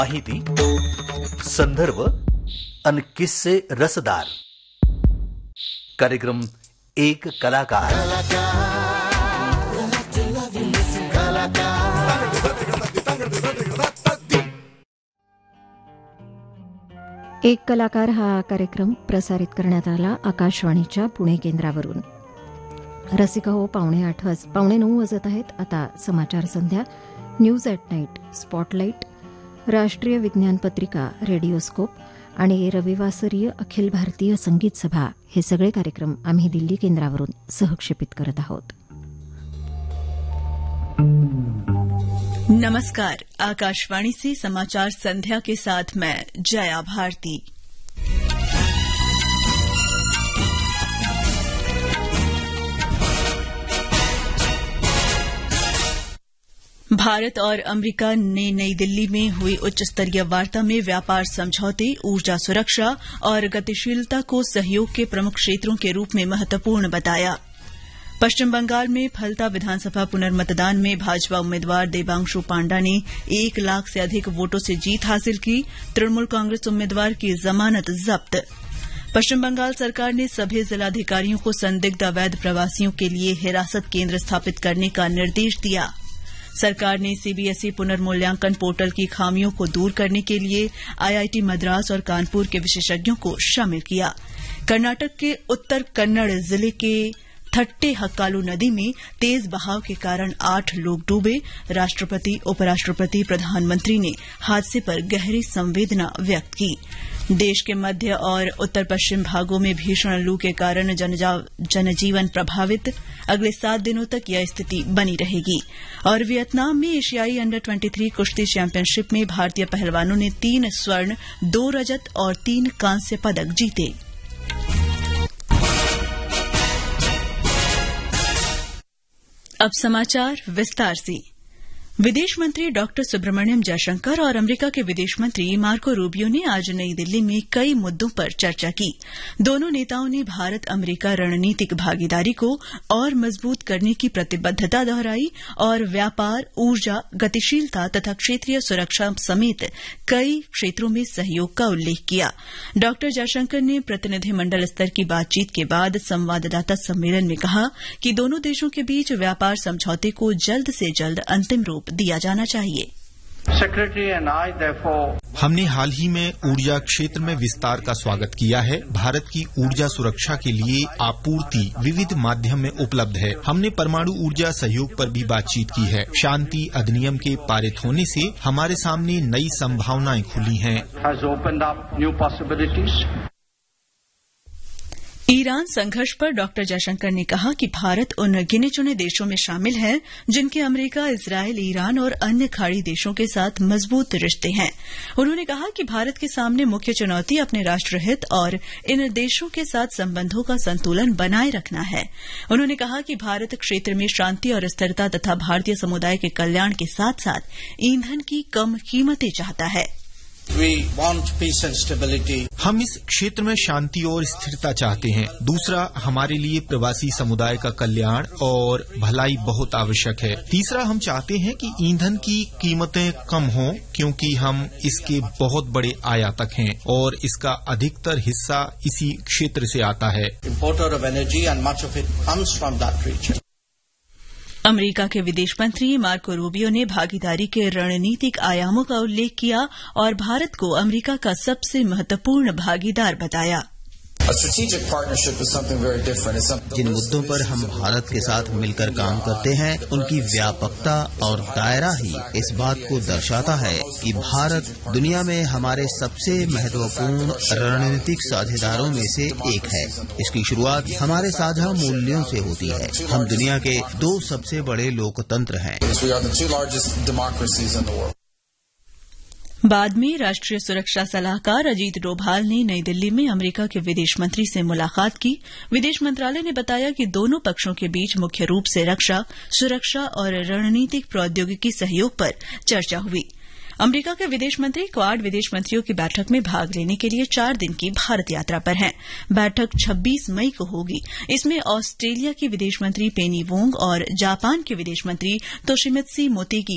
माहिती, संदर्भ आणि किस्से रसदार. कार्यक्रम एक कलाकार. एक कलाकार हा कार्यक्रम प्रसारित करण्यात आला आकाशवाणीच्या पुणे केंद्रावरून. रसिका हो, 8:09 वाजत आहेत. आता समाचार संध्या, न्यूज ॲट नाईट, स्पॉटलाईट, राष्ट्रीय विज्ञान पत्रिका, रेडिओस्कोप आणि रविवासरीय अखिल भारतीय संगीत सभा हे सगळे कार्यक्रम आम्ही दिल्ली केंद्रावरून सहक्षेपित करत आहोत. नमस्कार. आकाशवाणी से समाचार संध्या के साथ मैं जया भारती. भारत और अमेरिका ने नई दिल्ली में हुई उच्च स्तरीय वार्ता में व्यापार समझौते, ऊर्जा सुरक्षा और गतिशीलता को सहयोग के प्रमुख क्षेत्रों के रूप में महत्वपूर्ण बताया. पश्चिम बंगाल में फलता विधानसभा पुनर्मतदान में भाजपा उम्मीदवार देबांशु पांडा ने 1 लाख से अधिक वोटों से जीत हासिल की. तृणमूल कांग्रेस उम्मीदवार की जमानत जब्त. पश्चिम बंगाल सरकार ने सभी जिलाधिकारियों को संदिग्ध अवैध प्रवासियों के लिए हिरासत केंद्र स्थापित करने का निर्देश दिया. सरकार ने सीबीएसई पुनर्मूल्यांकन पोर्टल की खामियों को दूर करने के लिए आईआईटी मद्रास और कानपुर के विशेषज्ञों को शामिल किया. कर्नाटक के उत्तर कन्नड़ जिले के थट्टे-हक्कालू नदी में तेज बहाव के कारण 8 लोग डूबे. राष्ट्रपति, उपराष्ट्रपति, प्रधानमंत्री ने हादसे पर गहरी संवेदना व्यक्त की. देश के मध्य और उत्तर पश्चिम भागों में भीषण लू के कारण जनजीवन प्रभावित. अगले 7 दिनों तक यह स्थिति बनी रहेगी. और वियतनाम में एशियाई अंडर-23 कुश्ती चैंपियनशिप में भारतीय पहलवानों ने 3 स्वर्ण, 2 रजत और 3 कांस्य पदक जीते. अब समाचार विस्तार से. विदेश मंत्री डॉक्टर सुब्रमण्यम जयशंकर और अमेरिका के विदेश मंत्री मार्को रूबियो ने आज नई दिल्ली में कई मुद्दों पर चर्चा की. दोनों नेताओं ने भारत अमेरिका रणनीतिक भागीदारी को और मजबूत करने की प्रतिबद्धता दोहराई और व्यापार, ऊर्जा, गतिशीलता तथा क्षेत्रीय सुरक्षा समेत कई क्षेत्रों में सहयोग का उल्लेख किया. डॉक्टर जयशंकर ने प्रतिनिधिमंडल स्तर की बातचीत के बाद संवाददाता सम्मेलन में कहा कि दोनों देशों के बीच व्यापार समझौते को जल्द से जल्द अंतिम रूप दिया जाना चाहिए. हमने हाल ही में ऊर्जा क्षेत्र में विस्तार का स्वागत किया है. भारत की ऊर्जा सुरक्षा के लिए आपूर्ति विविध माध्यम में उपलब्ध है. हमने परमाणु ऊर्जा सहयोग पर भी बातचीत की है. शांति अधिनियम के पारित होने से हमारे सामने नई संभावनाएं खुली हैं. ईरान संघर्ष पर डॉक्टर जयशंकर ने कहा कि भारत उन गिने चुने देशों में शामिल है जिनके अमेरिका, इजरायल, ईरान और अन्य खाड़ी देशों के साथ मजबूत रिश्ते हैं. उन्होंने कहा कि भारत के सामने मुख्य चुनौती अपने राष्ट्रहित और इन देशों के साथ संबंधों का संतुलन बनाए रखना है. उन्होंने कहा कि भारत क्षेत्र में शांति और स्थिरता तथा भारतीय समुदाय के कल्याण के साथ साथ ईंधन की कम कीमतें चाहता है. हम इस क्षेत्र में शांति और स्थिरता चाहते हैं. दूसरा, हमारे लिए प्रवासी समुदाय का कल्याण और भलाई बहुत आवश्यक है. तीसरा, हम चाहते हैं कि ईंधन की कीमतें कम हों क्योंकि हम इसके बहुत बड़े आयातक हैं और इसका अधिकतर हिस्सा इसी क्षेत्र से आता है. अमेरिका के विदेश मंत्री मार्को रूबियो ने भागीदारी के रणनीतिक आयामों का उल्लेख किया और भारत को अमेरिका का सबसे महत्वपूर्ण भागीदार बताया. जिन मुद्दों पर हम भारत के साथ मिलकर काम करते हैं उनकी व्यापकता और दायरा ही इस बात को दर्शाता है कि भारत दुनिया में हमारे सबसे महत्वपूर्ण रणनीतिक साझेदारों में से एक है. इसकी शुरुआत हमारे साझा मूल्यों से होती है. हम दुनिया के 2 सबसे बड़े लोकतंत्र हैं. बाद में राष्ट्रीय सुरक्षा सलाहकार अजीत डोभाल ने नई दिल्ली में अमेरिका के विदेश मंत्री से मुलाकात की. विदेश मंत्रालय ने बताया कि दोनों पक्षों के बीच मुख्य रूप से रक्षा, सुरक्षा और रणनीतिक प्रौद्योगिकी सहयोग पर चर्चा हुई. अमेरिका के विदेश मंत्री क्वाड विदेश मंत्रियों की बैठक में भाग लेने के लिए 4 दिन की भारत यात्रा पर हैं. बैठक 26 मई को होगी. इसमें ऑस्ट्रेलिया की विदेश मंत्री पेनी वोंग और जापान के विदेश मंत्री तोशिमित्सु मोटेगी